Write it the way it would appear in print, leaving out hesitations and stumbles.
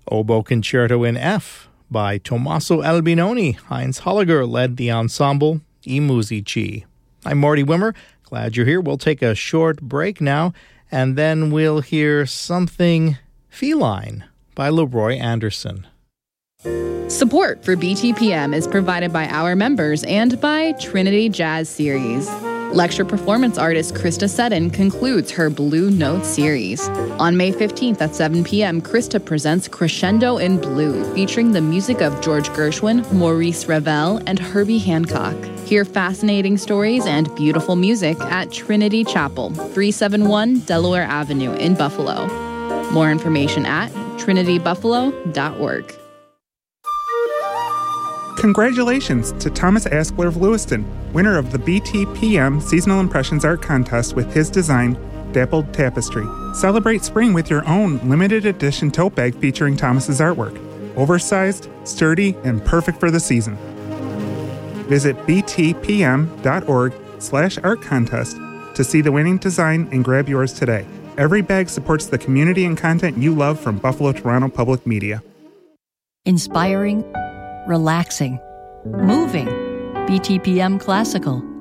Oboe Concerto in F by Tommaso Albinoni. Heinz Holliger led the ensemble. I Musici. I'm Marty Wimmer. Glad you're here. We'll take a short break now, and then we'll hear Something Feline by Leroy Anderson. Support for BTPM is provided by our members and by Trinity Jazz Series. Lecture performance artist Krista Seddon concludes her Blue Note series. On May 15th at 7 p.m., Krista presents Crescendo in Blue, featuring the music of George Gershwin, Maurice Ravel, and Herbie Hancock. Hear fascinating stories and beautiful music at Trinity Chapel, 371 Delaware Avenue in Buffalo. More information at trinitybuffalo.org. Congratulations to Thomas Askler of Lewiston, winner of the BTPM Seasonal Impressions Art Contest with his design, Dappled Tapestry. Celebrate spring with your own limited edition tote bag featuring Thomas's artwork. Oversized, sturdy, and perfect for the season. Visit btpm.org/art contest to see the winning design and grab yours today. Every bag supports the community and content you love from Buffalo Toronto Public Media. Inspiring, relaxing, moving. BTPM Classical.